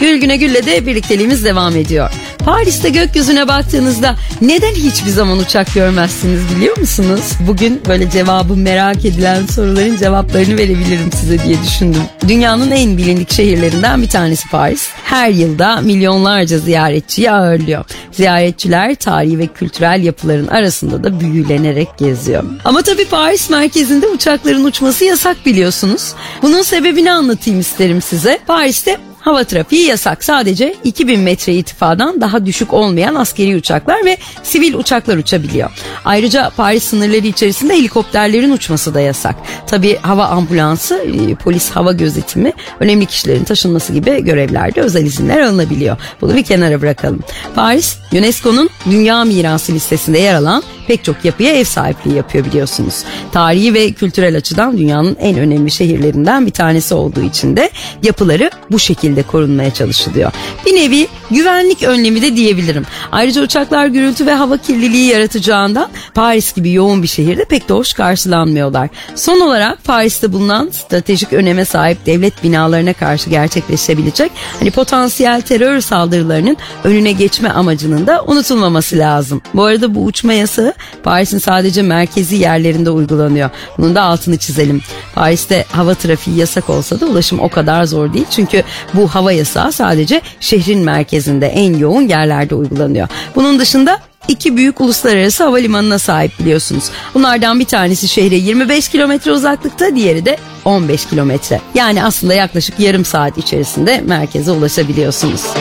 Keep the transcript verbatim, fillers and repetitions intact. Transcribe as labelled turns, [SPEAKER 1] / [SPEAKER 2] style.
[SPEAKER 1] Nurgül Güne Gül'le de birlikteliğimiz devam ediyor. Paris'te gökyüzüne baktığınızda neden hiçbir zaman uçak görmezsiniz biliyor musunuz? Bugün böyle cevabı merak edilen soruların cevaplarını verebilirim size diye düşündüm. Dünyanın en bilindik şehirlerinden bir tanesi Paris. Her yılda milyonlarca ziyaretçiyi ağırlıyor. Ziyaretçiler tarihi ve kültürel yapıların arasında da büyülenerek geziyor. Ama tabii Paris merkezinde uçakların uçması yasak biliyorsunuz. Bunun sebebini anlatayım isterim size. Paris'te hava trafiği yasak. Sadece iki bin metre irtifadan daha düşük olmayan askeri uçaklar ve sivil uçaklar uçabiliyor. Ayrıca Paris sınırları içerisinde helikopterlerin uçması da yasak. Tabii hava ambulansı, polis hava gözetimi, önemli kişilerin taşınması gibi görevlerde özel izinler alınabiliyor. Bunu bir kenara bırakalım. Paris, UNESCO'nun Dünya Mirası listesinde yer alan pek çok yapıya ev sahipliği yapıyor biliyorsunuz. Tarihi ve kültürel açıdan dünyanın en önemli şehirlerinden bir tanesi olduğu için de yapıları bu şekilde korunmaya çalışılıyor. Bir nevi güvenlik önlemi de diyebilirim. Ayrıca uçaklar gürültü ve hava kirliliği yaratacağından Paris gibi yoğun bir şehirde pek de hoş karşılanmıyorlar. Son olarak Paris'te bulunan stratejik öneme sahip devlet binalarına karşı gerçekleşebilecek hani potansiyel terör saldırılarının önüne geçme amacının da unutulmaması lazım. Bu arada bu uçma yasağı Paris'in sadece merkezi yerlerinde uygulanıyor. Bunun da altını çizelim. Paris'te hava trafiği yasak olsa da ulaşım o kadar zor değil. Çünkü bu hava yasağı sadece şehrin merkezinde en yoğun yerlerde uygulanıyor. Bunun dışında iki büyük uluslararası havalimanına sahip biliyorsunuz. Bunlardan bir tanesi şehre yirmi beş kilometre uzaklıkta, diğeri de on beş kilometre. Yani aslında yaklaşık yarım saat içerisinde merkeze ulaşabiliyorsunuz.